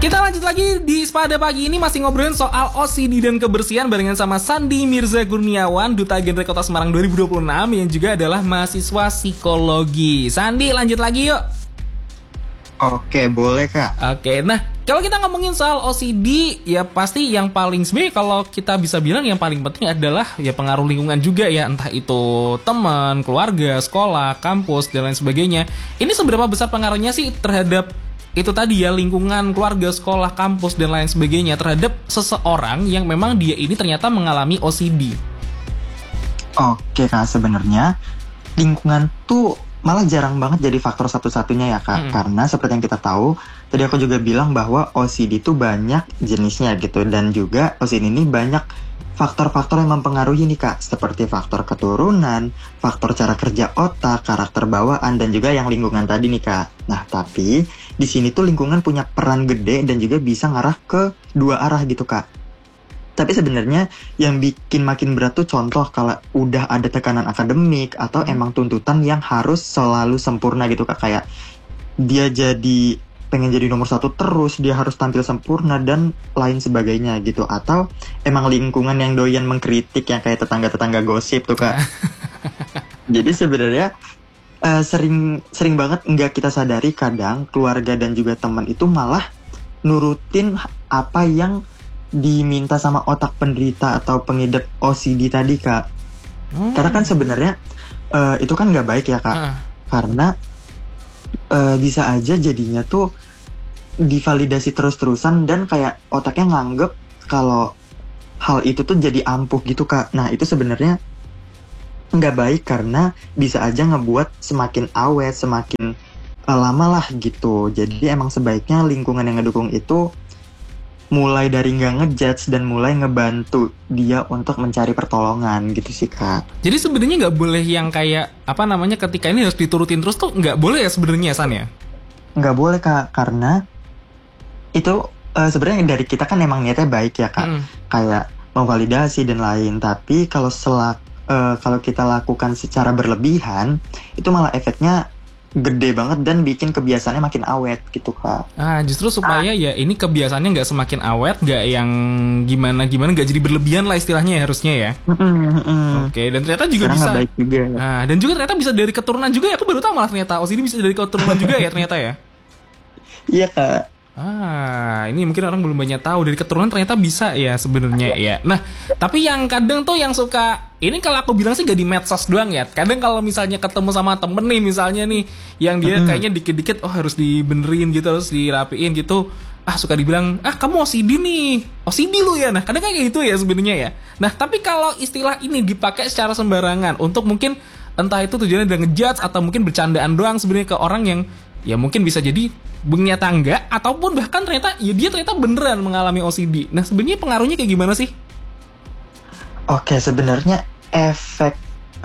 Kita lanjut lagi di Spada pagi ini masih ngobrolin soal OCD dan kebersihan barengan sama Sandi Mirza Kurniawan, Duta Genre Kota Semarang 2026 yang juga adalah mahasiswa psikologi. Sandi, lanjut lagi yuk. Oke, boleh Kak. Oke, nah kalau kita ngomongin soal OCD, ya pasti yang paling sebenarnya kalau kita bisa bilang yang paling penting adalah ya pengaruh lingkungan juga ya, entah itu teman, keluarga, sekolah, kampus dan lain sebagainya. Ini seberapa besar pengaruhnya sih terhadap itu tadi ya, lingkungan, keluarga, sekolah, kampus dan lain sebagainya terhadap seseorang yang memang dia ini ternyata mengalami OCD? Oke Kak, sebenarnya lingkungan tuh malah jarang banget jadi faktor satu-satunya ya Kak. Karena seperti yang kita tahu, tadi aku juga bilang bahwa OCD itu banyak jenisnya gitu. Dan juga OCD ini banyak faktor-faktor yang mempengaruhi nih Kak. Seperti faktor keturunan, faktor cara kerja otak, karakter bawaan, dan juga yang lingkungan tadi nih Kak. Nah tapi di sini tuh lingkungan punya peran gede dan juga bisa ngarah ke dua arah gitu Kak. Tapi sebenarnya yang bikin makin berat tuh contoh kalau udah ada tekanan akademik atau emang tuntutan yang harus selalu sempurna gitu Kak. Kayak dia jadi pengen jadi nomor satu terus, dia harus tampil sempurna dan lain sebagainya gitu. Atau emang lingkungan yang doyan mengkritik yang kayak tetangga-tetangga gosip tuh Kak. Jadi sebenarnya sering banget nggak kita sadari kadang keluarga dan juga teman itu malah nurutin apa yang diminta sama otak penderita atau pengidap OCD tadi Kak. Karena kan sebenarnya itu kan nggak baik ya Kak. Karena bisa aja jadinya tuh divalidasi terus-terusan dan kayak otaknya nganggep kalau hal itu tuh jadi ampuh gitu Kak. Nah itu sebenarnya nggak baik karena bisa aja ngebuat semakin awet, semakin lama lah gitu. Jadi emang sebaiknya lingkungan yang ngedukung itu mulai dari nggak ngejudge dan mulai ngebantu dia untuk mencari pertolongan gitu sih Kak. Jadi sebenarnya nggak boleh yang kayak apa namanya ketika ini harus diturutin terus tuh nggak boleh ya sebenarnya San ya? Nggak boleh Kak, karena itu sebenarnya dari kita kan emang niatnya baik ya Kak. Kayak memvalidasi dan lain. Tapi kalau kalau kita lakukan secara berlebihan, itu malah efeknya gede banget dan bikin kebiasaannya makin awet gitu Kak. Justru supaya ya ini kebiasaannya nggak semakin awet, nggak yang gimana-gimana, nggak jadi berlebihan lah istilahnya ya harusnya ya. Oke, dan ternyata juga karena bisa. Baik juga. Dan juga ternyata bisa dari keturunan juga ya. Aku baru tahu malah ternyata OCD bisa dari keturunan juga ya ternyata ya. Iya Kak. Ini mungkin orang belum banyak tahu dari keturunan ternyata bisa ya sebenarnya ya. Nah, tapi yang kadang tuh yang suka ini kalau aku bilang sih gak di medsos doang ya. Kadang kalau misalnya ketemu sama temen nih misalnya nih yang dia kayaknya dikit-dikit harus dibenerin gitu, harus dirapiin gitu. Suka dibilang, kamu OCD nih. OCD lu ya. Nah, kadang kayak gitu ya sebenarnya ya. Nah, tapi kalau istilah ini dipakai secara sembarangan untuk mungkin entah itu tujuannya udah ngejudge atau mungkin bercandaan doang sebenarnya ke orang yang ya mungkin bisa jadi ternyata enggak, ataupun bahkan ternyata ya dia ternyata beneran mengalami OCD. Nah sebenarnya pengaruhnya kayak gimana sih? Oke, sebenarnya efek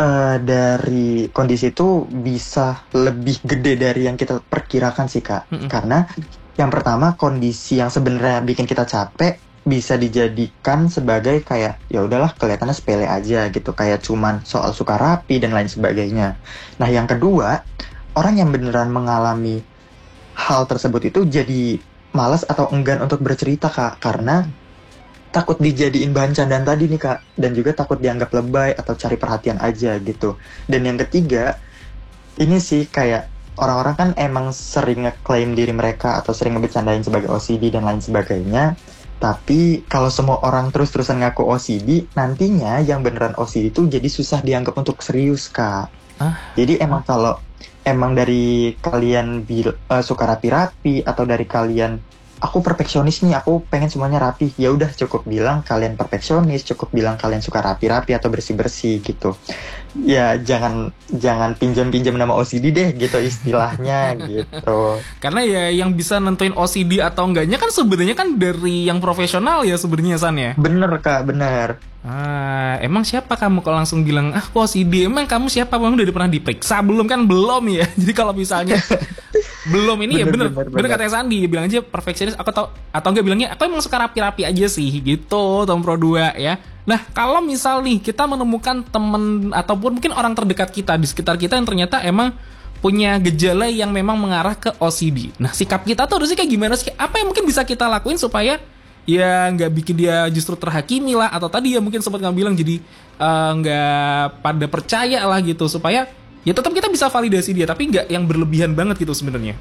dari kondisi itu bisa lebih gede dari yang kita perkirakan sih Kak. Karena yang pertama kondisi yang sebenarnya bikin kita capek bisa dijadikan sebagai kayak ya udahlah kelihatannya sepele aja gitu, kayak cuman soal suka rapi dan lain sebagainya. Nah yang kedua, orang yang beneran mengalami hal tersebut itu jadi malas atau enggan untuk bercerita Kak, karena takut dijadiin bahan candaan tadi nih Kak, dan juga takut dianggap lebay atau cari perhatian aja gitu. Dan yang ketiga, ini sih kayak orang-orang kan emang sering ngeklaim diri mereka atau sering ngebecandain sebagai OCD dan lain sebagainya. Tapi kalau semua orang terus-terusan ngaku OCD, nantinya yang beneran OCD itu jadi susah dianggap untuk serius Kak. Jadi emang kalau emang dari kalian suka rapi-rapi atau dari kalian aku perfeksionis nih, aku pengen semuanya rapi, ya udah cukup bilang kalian perfeksionis, cukup bilang kalian suka rapi-rapi atau bersih-bersih gitu. Ya jangan pinjam-pinjam nama OCD deh gitu istilahnya gitu. Karena ya yang bisa nentuin OCD atau enggaknya kan sebenarnya kan dari yang profesional ya sebenarnya San ya. Bener Kak, bener. Emang siapa kamu kalau langsung bilang aku OCD? Emang kamu siapa? Kamu udah pernah diperiksa belum? Kan belum ya. Jadi kalau misalnya belum ini bener, ya bener katanya Sandi bilang aja perfeksionis atau enggak bilangnya aku emang suka rapi-rapi aja sih gitu Tom Pro 2 ya. Nah kalau misal nih kita menemukan temen ataupun mungkin orang terdekat kita di sekitar kita yang ternyata emang punya gejala yang memang mengarah ke OCD. Nah, sikap kita tuh harusnya kayak gimana sih? Apa yang mungkin bisa kita lakuin supaya ya nggak bikin dia justru terhakimi lah, atau tadi ya mungkin sempat nggak bilang jadi nggak pada percaya lah gitu, supaya ya tetap kita bisa validasi dia tapi nggak yang berlebihan banget gitu sebenarnya.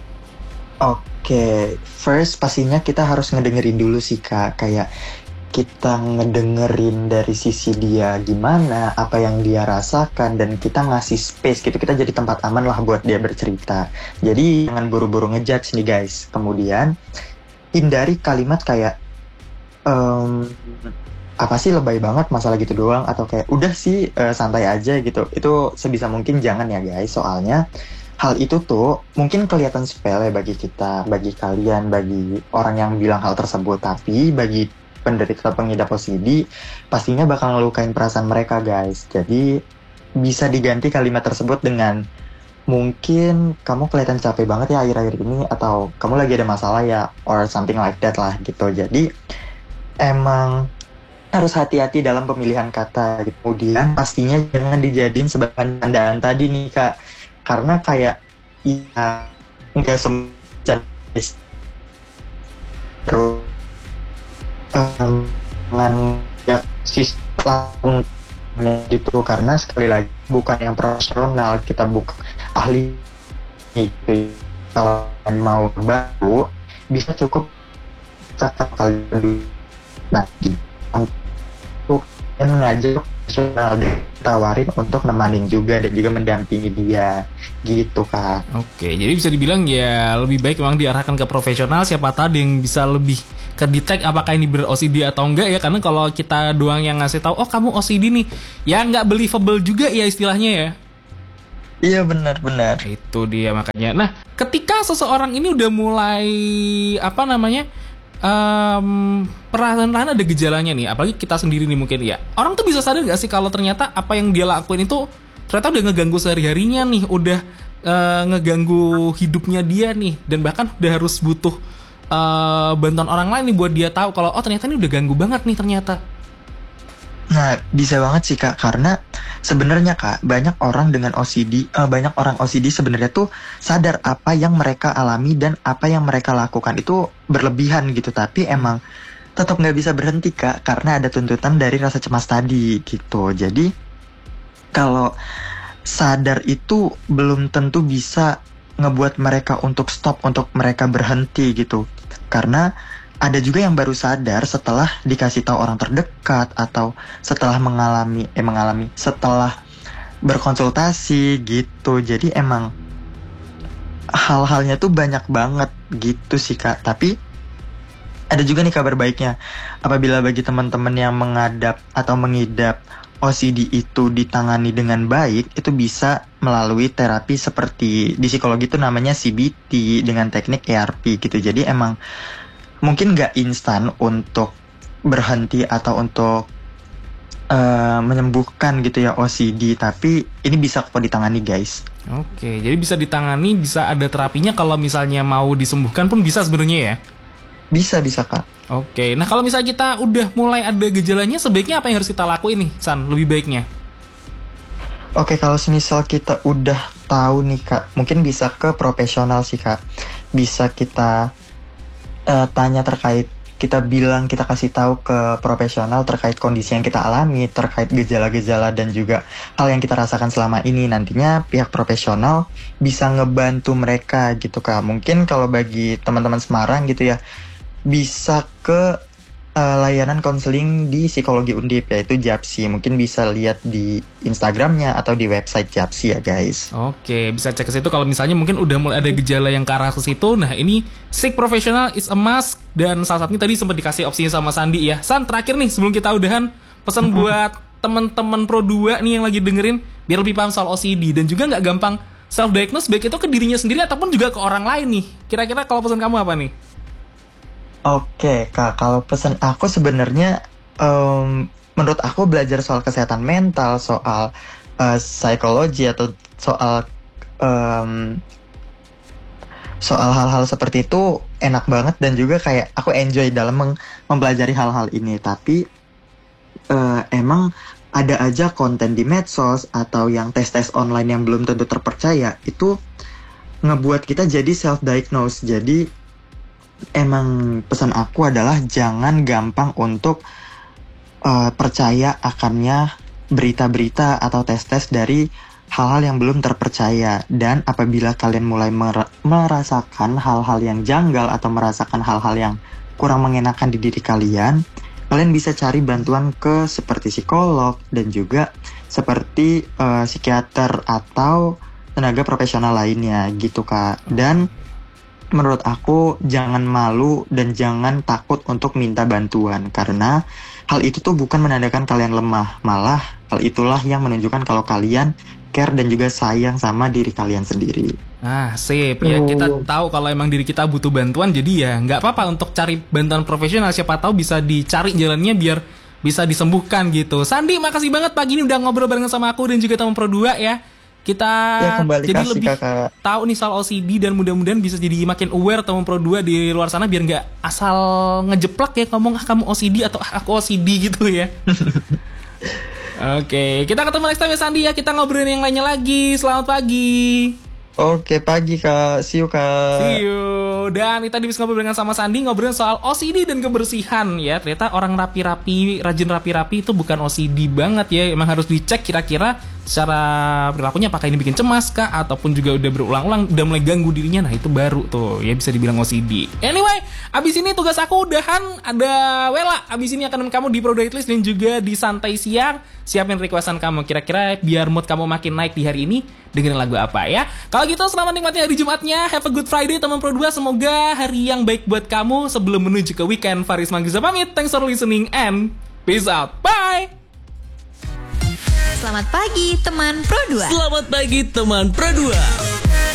Oke, first pastinya kita harus ngedengerin dulu sih Kak, kayak kita ngedengerin dari sisi dia gimana, apa yang dia rasakan, dan kita ngasih space gitu, kita jadi tempat aman lah buat dia bercerita. Jadi jangan buru-buru ngejudge nih guys. Kemudian hindari kalimat kayak apa sih lebay banget masalah gitu doang, atau kayak udah sih santai aja gitu. Itu sebisa mungkin jangan ya guys, soalnya hal itu tuh mungkin kelihatan sepele bagi kita, bagi kalian, bagi orang yang bilang hal tersebut, tapi bagi penderita pengidap OCD pastinya bakal ngelukain perasaan mereka guys. Jadi bisa diganti kalimat tersebut dengan mungkin kamu kelihatan capek banget ya akhir-akhir ini, atau kamu lagi ada masalah ya, or something like that lah gitu. Jadi emang harus hati-hati dalam pemilihan kata gitu. Kemudian pastinya jangan dijadiin sebagai candaan tadi nih Kak, karena kayak ya nggak semua terus dengan ya sistem gitu, karena sekali lagi bukan yang profesional, kita bukan ahli gitu. Kalau mau baru bisa cukup cakap kali dulu nanti untuk ngajak profesional, ditawarin untuk nemanin juga dan juga mendampingi dia gitu Kak. Oke, jadi bisa dibilang ya lebih baik memang diarahkan ke profesional, siapa tahu yang bisa lebih kedetek apakah ini ber-OCD atau enggak ya. Karena kalau kita doang yang ngasih tahu, oh kamu OCD nih, ya nggak believable juga ya istilahnya ya. Iya benar-benar. Itu dia makanya. Nah, ketika seseorang ini udah mulai apa namanya perlahan-lahan ada gejalanya nih, apalagi kita sendiri nih mungkin ya, orang tuh bisa sadar gak sih kalau ternyata apa yang dia lakuin itu ternyata udah ngeganggu sehari-harinya nih, udah ngeganggu hidupnya dia nih, dan bahkan udah harus butuh bantuan orang lain nih buat dia tahu kalau oh ternyata ini udah ganggu banget nih ternyata. Nah, bisa banget sih Kak, karena sebenarnya Kak, banyak orang OCD sebenarnya tuh sadar apa yang mereka alami dan apa yang mereka lakukan itu berlebihan gitu, tapi emang tetap nggak bisa berhenti Kak, karena ada tuntutan dari rasa cemas tadi gitu. Jadi kalau sadar itu belum tentu bisa ngebuat mereka untuk stop, untuk mereka berhenti gitu, karena ada juga yang baru sadar setelah dikasih tahu orang terdekat, atau setelah setelah berkonsultasi gitu. Jadi emang hal-halnya tuh banyak banget gitu sih Kak. Tapi ada juga nih kabar baiknya. Apabila bagi teman-teman yang menghadap atau mengidap OCD itu ditangani dengan baik, itu bisa melalui terapi seperti di psikologi itu namanya CBT dengan teknik ERP gitu. Jadi emang mungkin nggak instan untuk berhenti atau untuk menyembuhkan gitu ya OCD, tapi ini bisa kok ditangani guys. Oke, jadi bisa ditangani, bisa ada terapinya, kalau misalnya mau disembuhkan pun bisa sebenarnya ya? Bisa Kak. Oke, nah kalau misalnya kita udah mulai ada gejalanya, sebaiknya apa yang harus kita lakuin nih, San, lebih baiknya? Oke, kalau semisal kita udah tahu nih Kak, mungkin bisa ke profesional sih Kak. Bisa kita tanya terkait, kita kasih tahu ke profesional terkait kondisi yang kita alami, terkait gejala-gejala dan juga hal yang kita rasakan selama ini. Nantinya pihak profesional bisa ngebantu mereka gitu Kak. Mungkin kalau bagi teman-teman Semarang gitu ya, bisa ke layanan konseling di psikologi Undip, yaitu JAPSI. Mungkin bisa lihat di Instagramnya atau di website JAPSI ya guys. Oke, bisa cek ke situ kalau misalnya mungkin udah mulai ada gejala yang ke arah ke situ. Nah, ini seek professional is a must, dan salah satunya tadi sempat dikasih opsinya sama Sandi ya. San, terakhir nih sebelum kita udahan, pesan buat teman-teman Pro 2 nih yang lagi dengerin biar lebih paham soal OCD dan juga nggak gampang self diagnose, baik itu ke dirinya sendiri ataupun juga ke orang lain nih. Kira-kira kalau pesan kamu apa nih? Oke Kak, kalau pesan aku sebenarnya menurut aku belajar soal kesehatan mental, soal psikologi atau soal hal-hal seperti itu enak banget, dan juga kayak aku enjoy dalam mempelajari hal-hal ini. Tapi emang ada aja konten di medsos atau yang tes-tes online yang belum tentu terpercaya, itu ngebuat kita jadi self-diagnose. Jadi emang pesan aku adalah jangan gampang untuk percaya akannya berita-berita atau tes-tes dari hal-hal yang belum terpercaya. Dan apabila kalian mulai merasakan hal-hal yang janggal atau merasakan hal-hal yang kurang mengenakan di diri kalian, kalian bisa cari bantuan ke seperti psikolog dan juga seperti psikiater atau tenaga profesional lainnya gitu Kak. Dan menurut aku jangan malu dan jangan takut untuk minta bantuan, karena hal itu tuh bukan menandakan kalian lemah, malah hal itulah yang menunjukkan kalau kalian care dan juga sayang sama diri kalian sendiri. Sip ya, kita tahu kalau emang diri kita butuh bantuan, jadi ya nggak apa-apa untuk cari bantuan profesional, siapa tahu bisa dicari jalannya biar bisa disembuhkan gitu. Sandi, makasih banget pagi ini udah ngobrol bareng sama aku dan juga teman Pro 2 ya. Kita jadi lebih tahu nih soal OCD dan mudah-mudahan bisa jadi makin aware teman Pro 2 di luar sana biar nggak asal ngejeplak ya ngomong kamu OCD atau aku OCD gitu ya. Oke, kita ketemu next time ya Sandi ya. Kita ngobrolin yang lainnya lagi. Selamat pagi. Oke, pagi Kak. See you Kak. See you. Dan kita bisa ngobrol dengan sama Sandi, ngobrolin soal OCD dan kebersihan ya. Ternyata orang rapi-rapi, rajin rapi-rapi itu bukan OCD banget ya. Emang harus dicek kira-kira secara perilakunya apakah ini bikin cemas kah, ataupun juga udah berulang-ulang udah mulai ganggu dirinya. Nah itu baru tuh ya bisa dibilang OCD. Anyway, abis ini tugas aku udahan. Ada Wela abis ini akan kamu di Pro Datlist dan juga di Santai Siang. Siapin requestan kamu kira-kira biar mood kamu makin naik di hari ini, dengerin lagu apa ya. Kalau gitu selamat nikmati hari Jumatnya. Have a good Friday teman Pro 2. Semoga hari yang baik buat kamu sebelum menuju ke weekend. Faris Manggiza pamit. Thanks for listening and peace out. Bye. Selamat pagi teman Pro 2. Selamat pagi teman Pro 2.